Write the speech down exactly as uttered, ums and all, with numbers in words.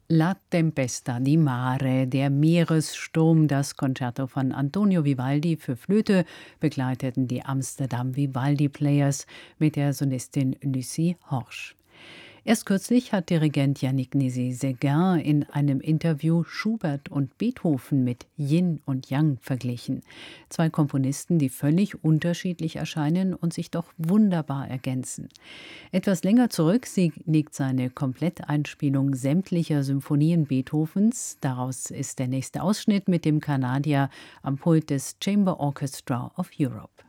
La Tempesta di Mare, der Meeressturm, das Concerto von Antonio Vivaldi für Flöte, begleiteten die Amsterdam Vivaldi Players mit der Solistin Lucie Horsch. Erst kürzlich hat Dirigent Yannick Nézet-Séguin in einem Interview Schubert und Beethoven mit Yin und Yang verglichen. Zwei Komponisten, die völlig unterschiedlich erscheinen und sich doch wunderbar ergänzen. Etwas länger zurück liegt seine Kompletteinspielung sämtlicher Symphonien Beethovens. Daraus ist der nächste Ausschnitt mit dem Kanadier am Pult des Chamber Orchestra of Europe.